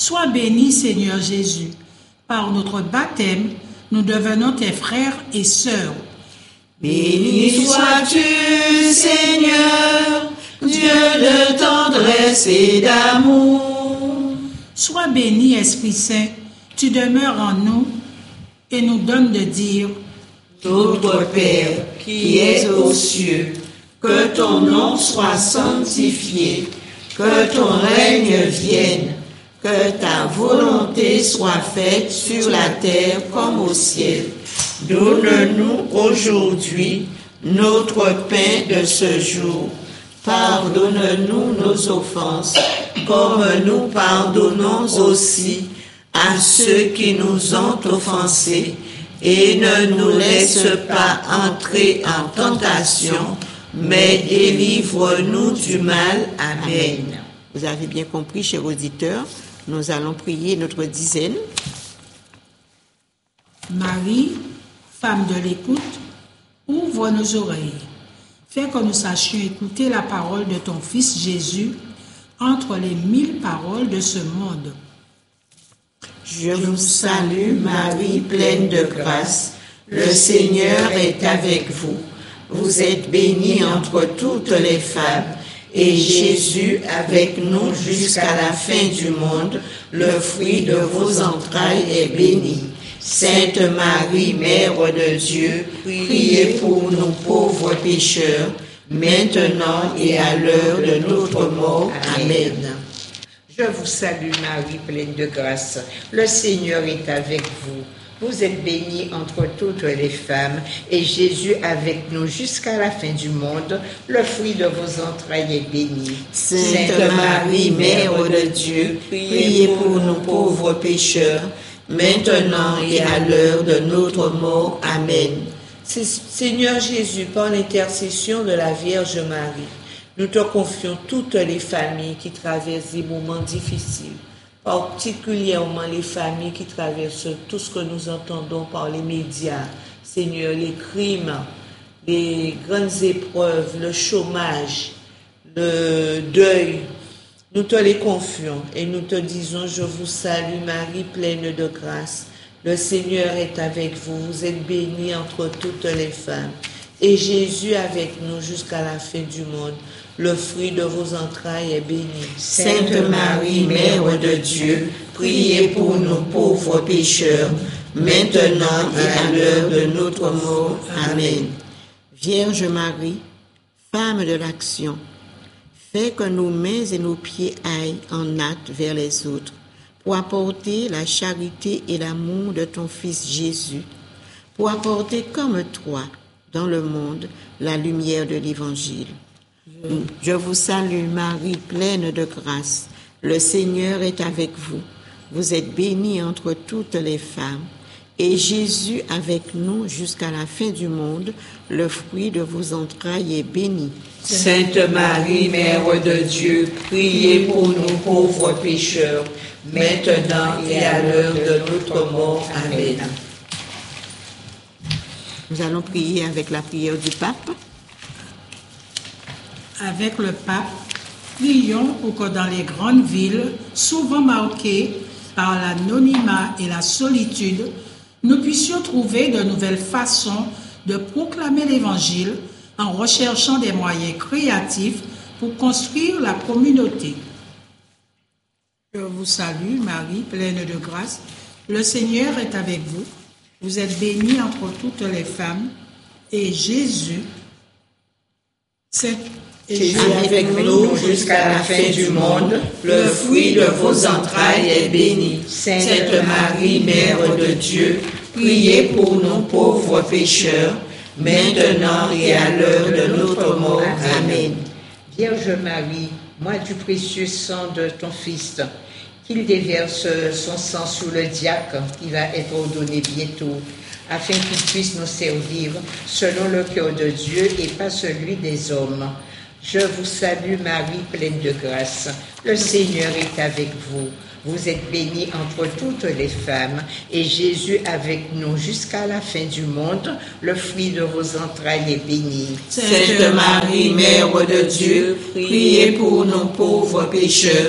Sois béni, Seigneur Jésus. Par notre baptême, nous devenons tes frères et sœurs. Béni sois-tu, Seigneur, Dieu de tendresse et d'amour. Sois béni, Esprit Saint, tu demeures en nous et nous donnes de dire: Notre Père qui es aux cieux, que ton nom soit sanctifié, que ton règne vienne, que ta volonté soit faite sur la terre comme au ciel. Donne-nous aujourd'hui notre pain de ce jour. Pardonne-nous nos offenses, comme nous pardonnons aussi à ceux qui nous ont offensés. Et ne nous laisse pas entrer en tentation, mais délivre-nous du mal. Amen. Vous avez bien compris, chers auditeurs, nous allons prier notre dizaine. Marie, femme de l'écoute, ouvre nos oreilles. Fais que nous sachions écouter la parole de ton Fils Jésus entre les 1000 paroles de ce monde. Je vous salue, Marie, pleine de grâce. Le Seigneur est avec vous. Vous êtes bénie entre toutes les femmes, et Jésus avec nous jusqu'à la fin du monde. Le fruit de vos entrailles est béni. Sainte Marie, Mère de Dieu, priez pour nous pauvres pécheurs, maintenant et à l'heure de notre mort. Amen. Je vous salue Marie, pleine de grâce. Le Seigneur est avec vous. Vous êtes bénie entre toutes les femmes, et Jésus avec nous jusqu'à la fin du monde. Le fruit de vos entrailles est béni. Sainte Marie, Mère de Dieu, priez pour nous pauvres pécheurs, maintenant et à l'heure de notre mort. Amen. Seigneur Jésus, par l'intercession de la Vierge Marie, nous te confions toutes les familles qui traversent des moments difficiles, particulièrement les familles qui traversent tout ce que nous entendons par les médias. Seigneur, les crimes, les grandes épreuves, le chômage, le deuil, nous te les confions et nous te disons: je vous salue Marie, pleine de grâce. Le Seigneur est avec vous. Vous êtes bénie entre toutes les femmes. Et Jésus avec nous jusqu'à la fin du monde. Le fruit de vos entrailles est béni. Sainte Marie, Mère de Dieu, priez pour nous pauvres pécheurs, maintenant et à l'heure de notre mort. Amen. Vierge Marie, femme de l'action, fais que nos mains et nos pieds aillent en hâte vers les autres, pour apporter la charité et l'amour de ton Fils Jésus, pour apporter comme toi dans le monde la lumière de l'Évangile. Je vous salue Marie, pleine de grâce. Le Seigneur est avec vous. Vous êtes bénie entre toutes les femmes, et Jésus avec nous jusqu'à la fin du monde. Le fruit de vos entrailles est béni. Sainte Marie, Mère de Dieu, priez pour nous pauvres pécheurs, maintenant et à l'heure de notre mort. Amen. Nous allons prier avec la prière du pape. Avec le pape, prions pour que dans les grandes villes, souvent marquées par l'anonymat et la solitude, nous puissions trouver de nouvelles façons de proclamer l'Évangile en recherchant des moyens créatifs pour construire la communauté. Je vous salue, Marie, pleine de grâce. Le Seigneur est avec vous. Vous êtes bénie entre toutes les femmes, et Jésus avec nous jusqu'à la fin du monde. Le fruit de vos entrailles est béni. Sainte Marie, Mère de Dieu, priez pour nous pauvres pécheurs, maintenant et à l'heure de notre mort. Amen. Vierge Marie, moi du précieux sang de ton Fils, qu'il déverse son sang sous le diacre qui va être ordonné bientôt, afin qu'il puisse nous servir selon le cœur de Dieu et pas celui des hommes. Je vous salue Marie, pleine de grâce. Le Seigneur est avec vous. Vous êtes bénie entre toutes les femmes, et Jésus avec nous jusqu'à la fin du monde. Le fruit de vos entrailles est béni. Sainte Marie, Mère de Dieu, priez pour nous pauvres pécheurs,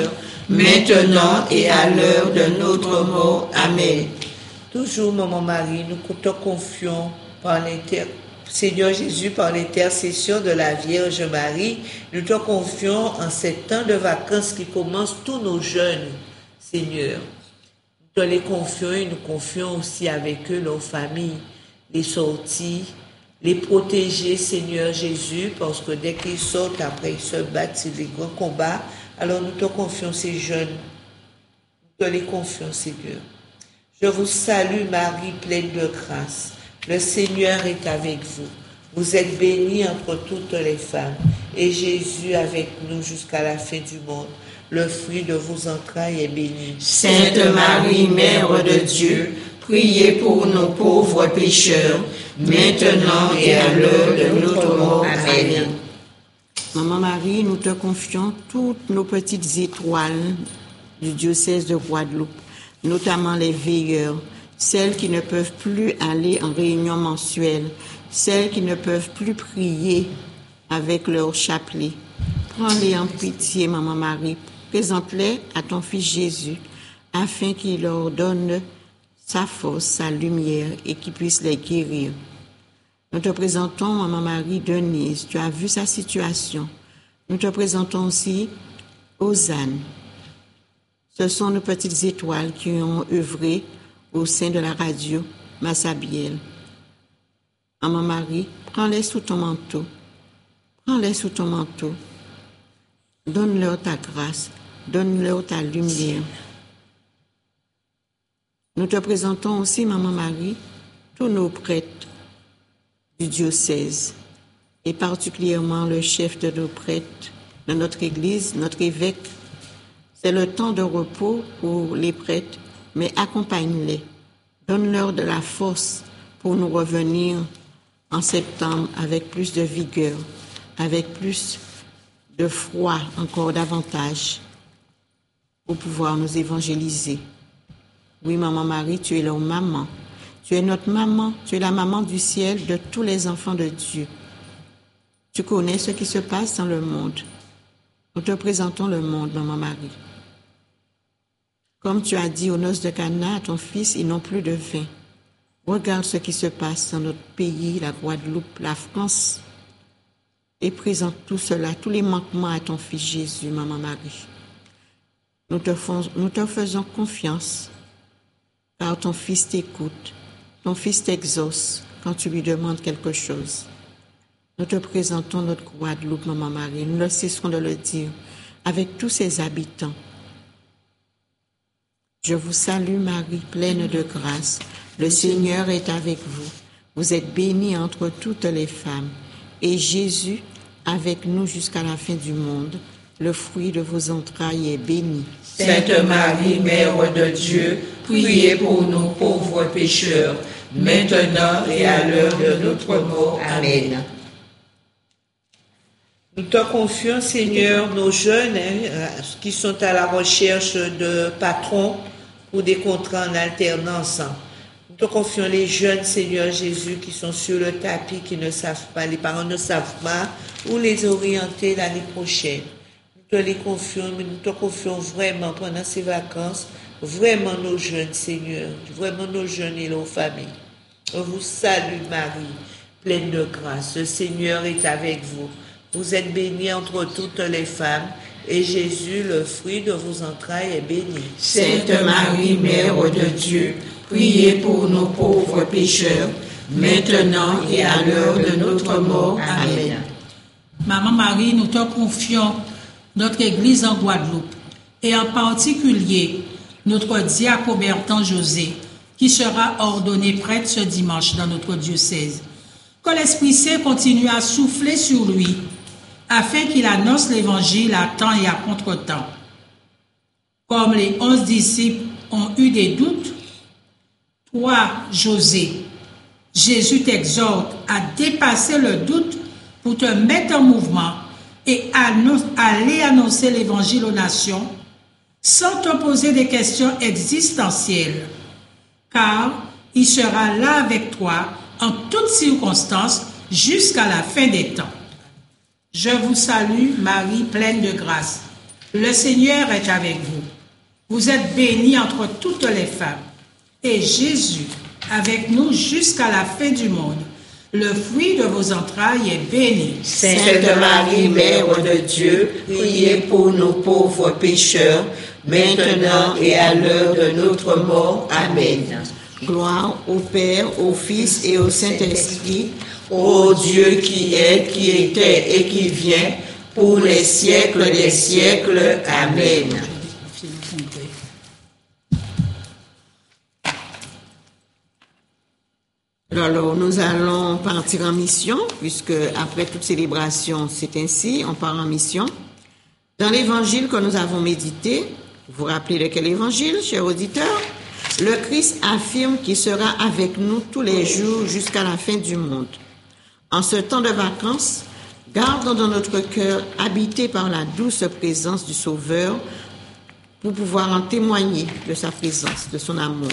maintenant et à l'heure de notre mort. Amen. Toujours, Maman Marie, nous te confions Seigneur Jésus, par l'intercession de la Vierge Marie, nous te confions en ces temps de vacances qui commencent tous nos jeunes, Seigneur. Nous te les confions et nous confions aussi avec eux leurs familles, les sorties, les protéger, Seigneur Jésus, parce que dès qu'ils sortent, après ils se battent sur les grands combats. Alors nous te confions ces jeunes, nous te les confions, Seigneur. Je vous salue, Marie, pleine de grâce. Le Seigneur est avec vous. Vous êtes bénie entre toutes les femmes, et Jésus avec nous jusqu'à la fin du monde. Le fruit de vos entrailles est béni. Sainte Marie, Mère de Dieu, priez pour nos pauvres pécheurs, maintenant et à l'heure de notre mort. Amen. Maman Marie, nous te confions toutes nos petites étoiles du diocèse de Guadeloupe, notamment les veilleurs, celles qui ne peuvent plus aller en réunion mensuelle, celles qui ne peuvent plus prier avec leur chapelet. Prends-les en pitié, Maman Marie, présente-les à ton Fils Jésus, afin qu'il leur donne sa force, sa lumière et qu'il puisse les guérir. Nous te présentons, Maman Marie, Denise, tu as vu sa situation. Nous te présentons aussi Ozane. Ce sont nos petites étoiles qui ont œuvré au sein de la radio Massabielle. Maman Marie, prends-les sous ton manteau. Prends-les sous ton manteau. Donne-leur ta grâce. Donne-leur ta lumière. Nous te présentons aussi, Maman Marie, tous nos prêtres du diocèse, et particulièrement le chef de nos prêtres, de notre Église, notre évêque. C'est le temps de repos pour les prêtres, mais accompagne-les. Donne-leur de la force pour nous revenir en septembre avec plus de vigueur, avec plus de foi, encore davantage, pour pouvoir nous évangéliser. Oui, Maman Marie, tu es leur maman. Tu es notre maman. Tu es la maman du ciel de tous les enfants de Dieu. Tu connais ce qui se passe dans le monde. Nous te présentons le monde, Maman Marie. Comme tu as dit aux noces de Cana à ton fils, ils n'ont plus de vin. Regarde ce qui se passe dans notre pays, la Guadeloupe, la France, et présente tout cela, tous les manquements à ton fils Jésus, Maman Marie. Nous te faisons confiance, car ton fils t'écoute, ton fils t'exauce quand tu lui demandes quelque chose. Nous te présentons notre Guadeloupe, Maman Marie, nous ne cesserons de le dire, avec tous ses habitants. Je vous salue Marie, pleine de grâce. Le Seigneur est avec vous. Vous êtes bénie entre toutes les femmes. Et Jésus, avec nous jusqu'à la fin du monde, le fruit de vos entrailles est béni. Sainte Marie, Mère de Dieu, priez pour nous pauvres pécheurs, maintenant et à l'heure de notre mort. Amen. Nous te confions, Seigneur, nos jeunes qui sont à la recherche de patrons ou des contrats en alternance. Nous te confions les jeunes, Seigneur Jésus, qui sont sur le tapis, qui ne savent pas, les parents ne savent pas où les orienter l'année prochaine. Nous te les confions, mais nous te confions vraiment pendant ces vacances, vraiment nos jeunes, Seigneur, vraiment nos jeunes et leurs familles. On vous salue, Marie, pleine de grâce. Le Seigneur est avec vous. Vous êtes bénie entre toutes les femmes, et Jésus, le fruit de vos entrailles, est béni. Sainte Marie, Mère de Dieu, priez pour nos pauvres pécheurs, maintenant et à l'heure de notre mort. Amen. Maman Marie, nous te confions notre Église en Guadeloupe, et en particulier notre diacre Bertrand José, qui sera ordonné prêtre ce dimanche dans notre diocèse. Que l'Esprit Saint continue à souffler sur lui, afin qu'il annonce l'Évangile à temps et à contre-temps. Comme les 11 disciples ont eu des doutes, toi, José, Jésus t'exhorte à dépasser le doute pour te mettre en mouvement et aller annoncer l'Évangile aux nations sans te poser des questions existentielles, car il sera là avec toi en toutes circonstances jusqu'à la fin des temps. Je vous salue, Marie, pleine de grâce. Le Seigneur est avec vous. Vous êtes bénie entre toutes les femmes. Et Jésus, avec nous jusqu'à la fin du monde. Le fruit de vos entrailles est béni. Sainte Marie, Mère de Dieu, priez pour nous pauvres pécheurs, maintenant et à l'heure de notre mort. Amen. Gloire au Père, au Fils et au Saint-Esprit, Ô Dieu qui est, qui était et qui vient, pour les siècles des siècles. Amen. Alors, nous allons partir en mission, puisque après toute célébration, c'est ainsi, on part en mission. Dans l'évangile que nous avons médité, vous vous rappelez de quel évangile, chers auditeurs? Le Christ affirme qu'il sera avec nous tous les jours jusqu'à la fin du monde. En ce temps de vacances, gardons dans notre cœur, habité par la douce présence du Sauveur, pour pouvoir en témoigner de sa présence, de son amour.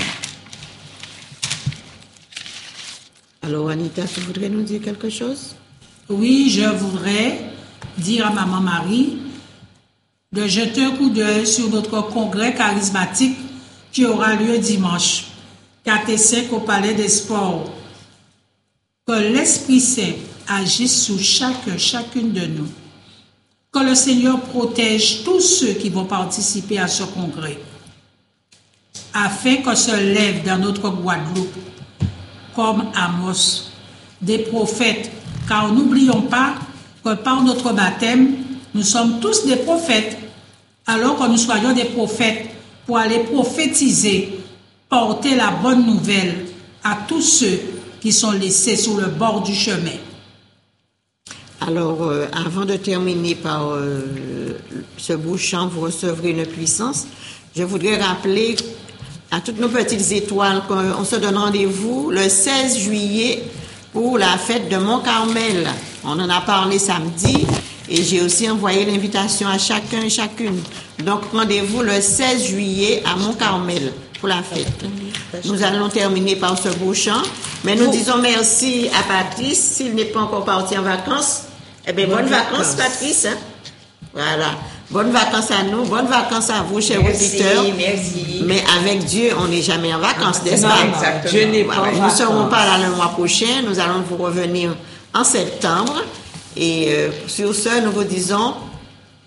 Alors, Anita, tu voudrais nous dire quelque chose? Oui, je voudrais dire à Maman Marie de jeter un coup d'œil sur notre congrès charismatique qui aura lieu dimanche, 4 et 5 au Palais des Sports. Que l'Esprit Saint agisse sur chacune de nous. Que le Seigneur protège tous ceux qui vont participer à ce congrès, afin que se lève dans notre Guadeloupe, comme Amos, des prophètes, car n'oublions pas que par notre baptême, nous sommes tous des prophètes, alors que nous soyons des prophètes pour aller prophétiser, porter la bonne nouvelle à tous ceux qui sont laissés sur le bord du chemin. Alors, avant de terminer par ce beau chant, vous recevrez une puissance. Je voudrais rappeler à toutes nos petites étoiles qu'on se donne rendez-vous le 16 juillet pour la fête de Mont-Carmel. On en a parlé samedi et j'ai aussi envoyé l'invitation à chacun et chacune. Donc, rendez-vous le 16 juillet à Mont-Carmel pour la fête. Nous allons terminer par ce beau chant, mais nous disons merci à Patrice, s'il n'est pas encore parti en vacances. Eh bien, bonnes vacances, Patrice. Hein? Voilà. Bonnes vacances à nous, bonnes vacances à vous, chers auditeurs. Merci. Mais avec Dieu, on n'est jamais en vacances, n'est-ce pas? Exactement. Dieu n'est pas nous ne serons pas là le mois prochain. Nous allons vous revenir en septembre. Et sur ce, nous vous disons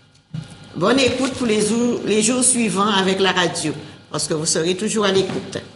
bonne écoute pour les jours suivants avec la radio, parce que vous serez toujours à l'écoute.